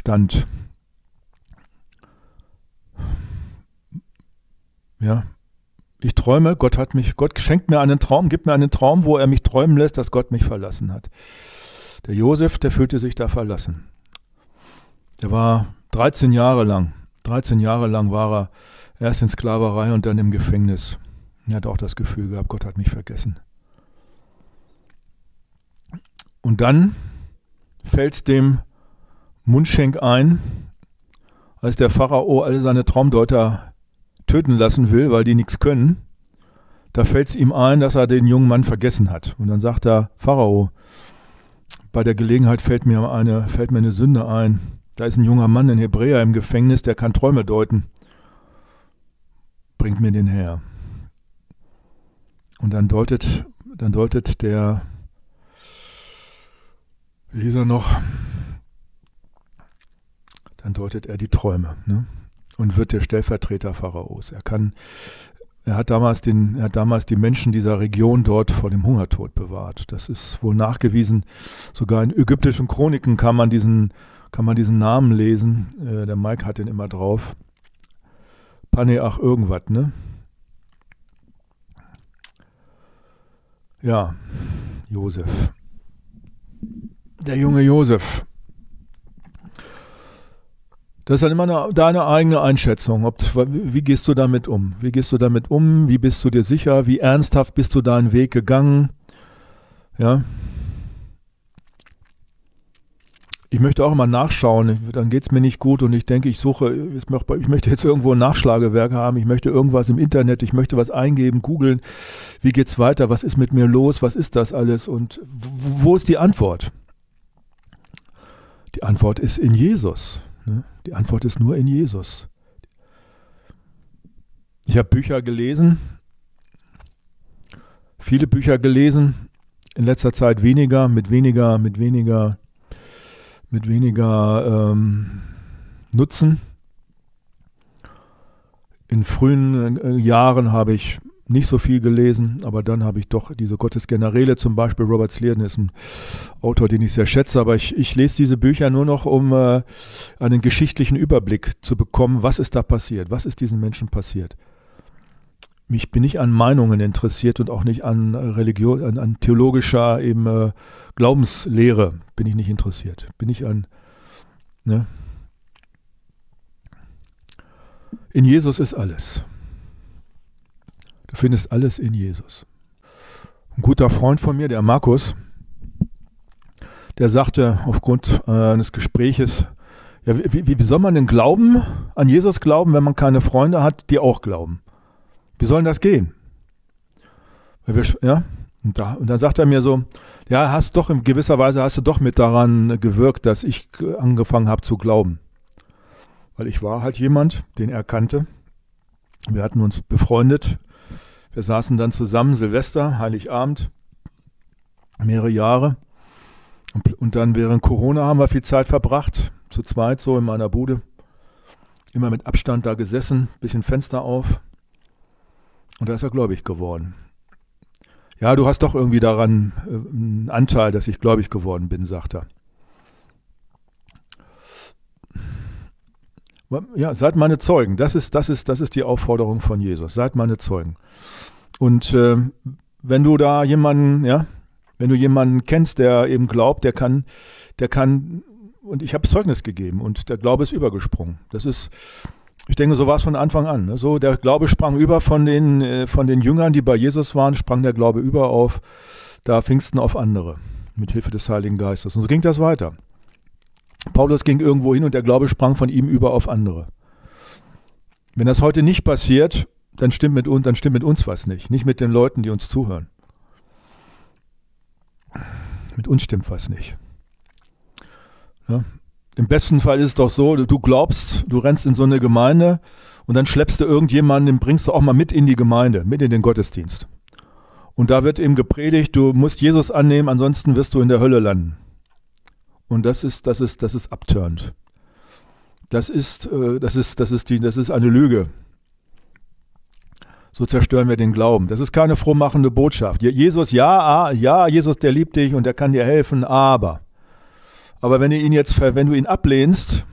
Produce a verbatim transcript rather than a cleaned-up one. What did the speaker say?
stand. Ja, ich träume, Gott hat mich, Gott schenkt mir einen Traum, gibt mir einen Traum, wo er mich träumen lässt, dass Gott mich verlassen hat. Der Josef, der fühlte sich da verlassen. Der war dreizehn Jahre lang, dreizehn Jahre lang war er erst in Sklaverei und dann im Gefängnis. Er hat auch das Gefühl gehabt, Gott hat mich vergessen. Und dann fällt es dem Mundschenk ein, als der Pharao alle seine Traumdeuter töten lassen will, weil die nichts können, da fällt es ihm ein, dass er den jungen Mann vergessen hat. Und dann sagt er, Pharao, bei der Gelegenheit fällt mir eine, fällt mir eine Sünde ein. Da ist ein junger Mann, ein Hebräer im Gefängnis, der kann Träume deuten. Bringt mir den her. Und dann deutet, dann deutet der, wie hieß er noch, dann deutet er die Träume, ne? Und wird der Stellvertreter Pharaos. Er kann, er hat damals den, er hat damals die Menschen dieser Region dort vor dem Hungertod bewahrt. Das ist wohl nachgewiesen. Sogar in ägyptischen Chroniken kann man diesen, kann man diesen Namen lesen. Äh, der Mike hat den immer drauf. Paneach irgendwas, ne? Ja, Josef. Der junge Josef. Das ist dann immer eine, deine eigene Einschätzung. Ob, wie gehst du damit um? Wie gehst du damit um? Wie bist du dir sicher? Wie ernsthaft bist du deinen Weg gegangen? Ja. Ich möchte auch immer nachschauen. Dann geht es mir nicht gut und ich denke, ich suche, ich möchte jetzt irgendwo ein Nachschlagewerk haben. Ich möchte irgendwas im Internet, ich möchte was eingeben, googeln. Wie geht's weiter? Was ist mit mir los? Was ist das alles? Und wo ist die Antwort? Die Antwort ist in Jesus. Die Antwort ist nur in Jesus. Ich habe Bücher gelesen, viele Bücher gelesen, in letzter Zeit weniger, mit weniger, mit weniger, mit weniger ähm, Nutzen. In frühen äh, Jahren habe ich nicht so viel gelesen, aber dann habe ich doch diese Gottesgenerale, zum Beispiel Robert Slierden ist ein Autor, den ich sehr schätze, aber ich, ich lese diese Bücher nur noch, um äh, einen geschichtlichen Überblick zu bekommen, was ist da passiert, was ist diesen Menschen passiert. Ich bin nicht an Meinungen interessiert und auch nicht an Religion, an, an theologischer eben äh, Glaubenslehre bin ich nicht interessiert. Bin ich an, ne? In Jesus ist alles. Du findest alles in Jesus. Ein guter Freund von mir, der Markus, der sagte aufgrund äh, eines Gespräches, ja, wie, wie, wie soll man denn glauben, an Jesus glauben, wenn man keine Freunde hat, die auch glauben? Wie soll denn das gehen? Weil wir, ja, und, da, und dann sagt er mir so, ja, hast doch in gewisser Weise hast du doch mit daran gewirkt, dass ich angefangen habe zu glauben. Weil ich war halt jemand, den er kannte. Wir hatten uns befreundet. Wir saßen dann zusammen, Silvester, Heiligabend, mehrere Jahre. Und, und dann während Corona haben wir viel Zeit verbracht, zu zweit so in meiner Bude. Immer mit Abstand da gesessen, bisschen Fenster auf. Und da ist er gläubig geworden. Ja, du hast doch irgendwie daran äh, einen Anteil, dass ich gläubig geworden bin, sagt er. Ja, seid meine Zeugen. Das ist, das ist, das ist die Aufforderung von Jesus. Seid meine Zeugen. Und äh, wenn du da jemanden, ja, wenn du jemanden kennst, der eben glaubt, der kann, der kann, und ich habe Zeugnis gegeben und der Glaube ist übergesprungen. Das ist, ich denke, so war es von Anfang an. Ne? So, der Glaube sprang über von den, äh, von den Jüngern, die bei Jesus waren, sprang der Glaube über auf da Pfingsten auf andere, mit Hilfe des Heiligen Geistes. Und so ging das weiter. Paulus ging irgendwo hin und der Glaube sprang von ihm über auf andere. Wenn das heute nicht passiert, dann stimmt mit uns, dann stimmt mit uns was nicht. Nicht mit den Leuten, die uns zuhören. Mit uns stimmt was nicht. Ja? Im besten Fall ist es doch so, du glaubst, du rennst in so eine Gemeinde und dann schleppst du irgendjemanden, den bringst du auch mal mit in die Gemeinde, mit in den Gottesdienst. Und da wird eben gepredigt, du musst Jesus annehmen, ansonsten wirst du in der Hölle landen. Und das ist, das ist, das ist abturnt. Das ist, äh, das ist, das ist die, das ist eine Lüge. So zerstören wir den Glauben. Das ist keine frohmachende Botschaft. Jesus, ja, ja, Jesus, der liebt dich und der kann dir helfen, aber. Aber wenn du ihn jetzt, wenn du ihn ablehnst,